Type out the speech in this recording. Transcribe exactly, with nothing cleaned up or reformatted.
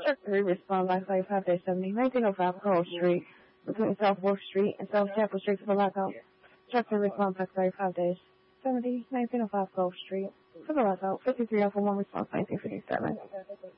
Truck three respond by five five dash seventy, nineteen oh five Grove Street, between South Wolf Street and South Chapel Street for the lockout. Truck three respond by five five dash seventy, nineteen oh five Grove Street for the lockout. fifty-three oh one response nineteen fifty-seven.